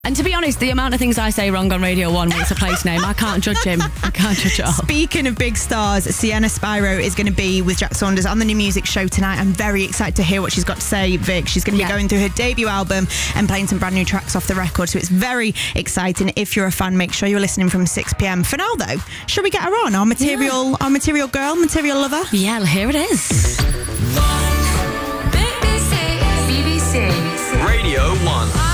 And to be honest, the amount of things I say wrong on Radio 1 when it's a place name, I can't judge him. I can't judge it all. Speaking of big stars, Sienna Spyro is going to be with Jack Saunders on the New Music Show tonight. I'm very excited to hear what she's got to say, Vic. She's going to be going through her debut album and playing some brand new tracks off the record. So it's very exciting. If you're a fan, make sure you're listening from 6 p.m. For now, though, shall we get her on? Our material girl, material lover? Yeah, well, here it is. BBC Radio 1.